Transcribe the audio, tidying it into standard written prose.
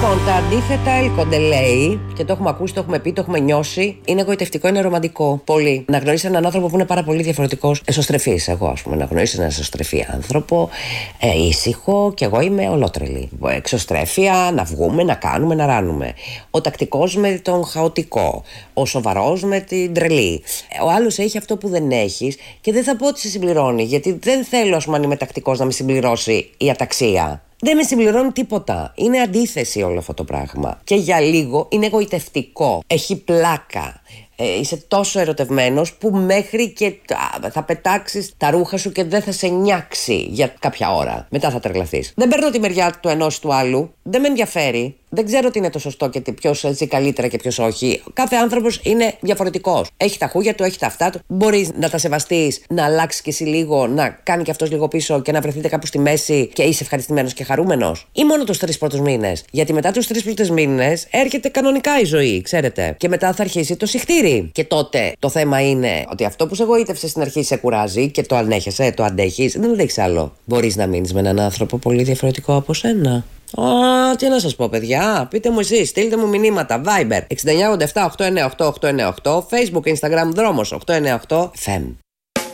Λοιπόν, τα αντίθετα έλκονται, λέει, και το έχουμε ακούσει, το έχουμε πει, το έχουμε νιώσει. Είναι εγωιτευτικό, είναι ρομαντικό. Πολύ. Να γνωρίσει έναν άνθρωπο που είναι πάρα πολύ διαφορετικό. Εσωστρεφή, εγώ, α πούμε. Να γνωρίσει έναν εσωστρεφή άνθρωπο, ήσυχο, και εγώ είμαι ολότρελη. Εξωστρέφεια, να βγούμε, να κάνουμε, να ράνουμε. Ο τακτικό με τον χαοτικό. Ο σοβαρό με την τρελή. Ο άλλο έχει αυτό που δεν έχει και δεν θα πω ότι σε συμπληρώνει, γιατί δεν θέλω, α πούμε, αν είμαι τακτικό, να με συμπληρώσει η αταξία. Δεν με συμπληρώνει τίποτα. Είναι αντίθεση όλο αυτό το πράγμα. Και για λίγο είναι εγωιτευτικό. Έχει πλάκα. Είσαι τόσο ερωτευμένος που μέχρι και θα πετάξεις τα ρούχα σου και δεν θα σε νιάξει για κάποια ώρα. Μετά θα τρελαθείς. Δεν παίρνω τη μεριά του ενός του άλλου. Δεν με ενδιαφέρει. Δεν ξέρω τι είναι το σωστό και ποιος ζει καλύτερα και ποιος όχι. Κάθε άνθρωπος είναι διαφορετικός. Έχει τα χούγια του, έχει τα αυτά του. Μπορείς να τα σεβαστείς, να αλλάξεις κι εσύ λίγο, να κάνει κι αυτός λίγο πίσω και να βρεθείτε κάπου στη μέση και είσαι ευχαριστημένος και χαρούμενος. Ή μόνο τους 3 πρώτους μήνες. Γιατί μετά τους 3 πρώτους μήνες έρχεται κανονικά η ζωή, ξέρετε. Και μετά θα αρχίσει το συχτήρι. Και τότε το θέμα είναι ότι αυτό που σε εγωίτευσε στην αρχή σε κουράζει και το ανέχεσαι, το αντέχεις. Δεν αντέχεις άλλο. Μπορείς να μείνεις με έναν άνθρωπο πολύ διαφορετικό από σένα. Τι να σας πω, παιδιά. Πείτε μου εσείς, στείλτε μου μηνύματα. Viber 6987 898 898, Facebook, Instagram, Δρόμος 898 FM.